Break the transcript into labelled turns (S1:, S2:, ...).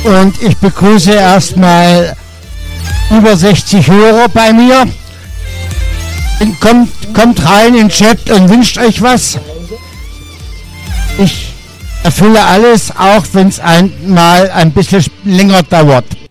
S1: Und ich begrüße erstmal über 60 Hörer bei mir. Kommt rein in den Chat und wünscht euch was. Ich erfülle alles, auch wenn es einmal ein bisschen länger dauert.